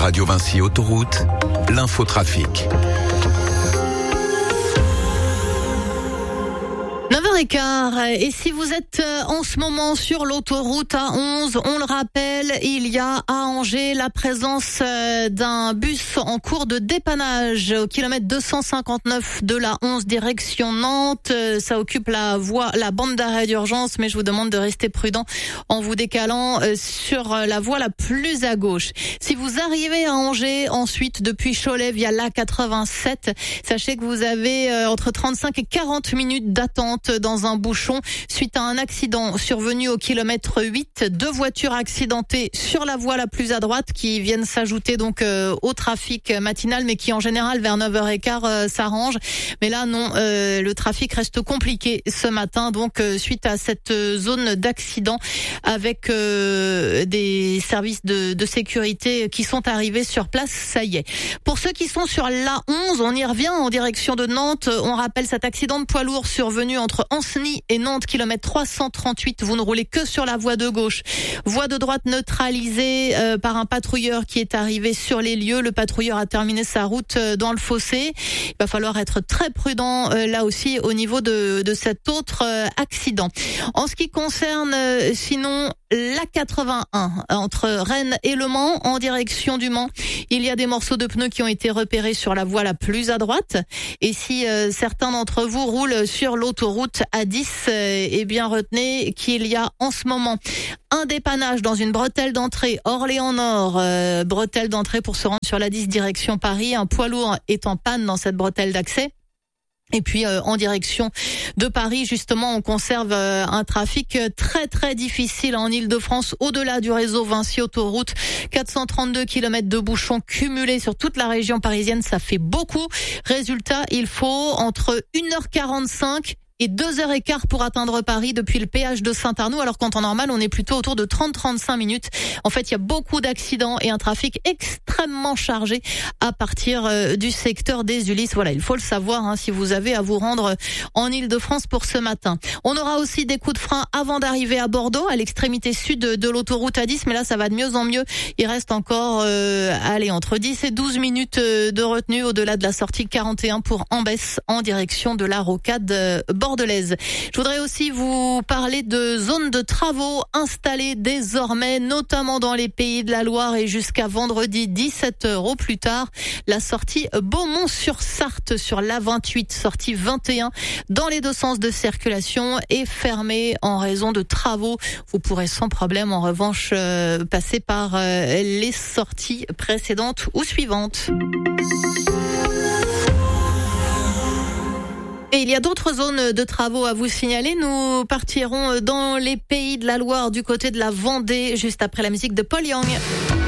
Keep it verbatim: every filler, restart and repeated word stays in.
Radio Vinci Autoroute, l'infotrafic. neuf heures quinze, et si vous êtes en ce moment sur l'autoroute A onze, on le rappelle, il y a à Angers la présence d'un bus en cours de dépannage au kilomètre deux cent cinquante-neuf de la onze direction Nantes. Ça occupe la voie, la bande d'arrêt d'urgence, mais je vous demande de rester prudent en vous décalant sur la voie la plus à gauche. Si vous arrivez à Angers ensuite depuis Cholet via l'A quatre-vingt-sept, sachez que vous avez entre trente-cinq et quarante minutes d'attente dans un bouchon suite à un accident survenu au kilomètre huit. Deux voitures accidentées sur la voie la plus à droite qui viennent s'ajouter donc euh, au trafic matinal, mais qui en général vers neuf heures quinze euh, s'arrange. Mais là non, euh, le trafic reste compliqué ce matin donc euh, suite à cette zone d'accident avec euh, des services de, de sécurité qui sont arrivés sur place. Ça y est. Pour ceux qui sont sur l'A onze, on y revient en direction de Nantes. On rappelle cet accident de poids lourd survenu entre Ancenis et Nantes, kilomètre trois cent trente-huit. Vous ne roulez que sur la voie de gauche. Voie de droite neutralisée euh, par un patrouilleur qui est arrivé sur les lieux. Le patrouilleur a terminé sa route euh, dans le fossé. Il va falloir être très prudent euh, là aussi au niveau de, de cet autre euh, accident. En ce qui concerne euh, sinon l'A quatre-vingt-un entre Rennes et Le Mans en direction du Mans, il y a des morceaux de pneus qui ont été repérés sur la voie la plus à droite. Et si euh, certains d'entre vous roulent sur l'autoroute A dix, euh, eh bien retenez qu'il y a en ce moment un dépannage dans une bretelle d'entrée Orléans-Nord, euh, bretelle d'entrée pour se rendre sur l'A dix direction Paris. Un poids lourd est en panne dans cette bretelle d'accès. Et puis euh, en direction de Paris, justement, on conserve euh, un trafic très très difficile en Île-de-France, au-delà du réseau Vinci Autoroute. quatre cent trente-deux kilomètres de bouchons cumulés sur toute la région parisienne, ça fait beaucoup. Résultat, il faut entre une heure quarante-cinq et deux heures quinze pour atteindre Paris depuis le péage de Saint-Arnoux, alors qu'en temps normal, on est plutôt autour de trente à trente-cinq minutes. En fait, il y a beaucoup d'accidents et un trafic extrêmement chargé à partir euh, du secteur des Ulysses. Voilà, il faut le savoir hein, si vous avez à vous rendre en Île-de-France pour ce matin. On aura aussi des coups de frein avant d'arriver à Bordeaux, à l'extrémité sud de, de l'autoroute A dix, mais là, ça va de mieux en mieux. Il reste encore, euh, allez, entre dix et douze minutes de retenue au-delà de la sortie quarante et un pour Ambès en direction de la rocade euh, bordelaise. Je voudrais aussi vous parler de zones de travaux installées désormais, notamment dans les Pays de la Loire et jusqu'à vendredi dix-sept heures au plus tard. La sortie Beaumont-sur-Sarthe sur l'A vingt-huit, sortie vingt et un, dans les deux sens de circulation est fermée en raison de travaux. Vous pourrez sans problème en revanche euh, passer par euh, les sorties précédentes ou suivantes. Et il y a d'autres zones de travaux à vous signaler. Nous partirons dans les Pays de la Loire du côté de la Vendée juste après la musique de Paul Young.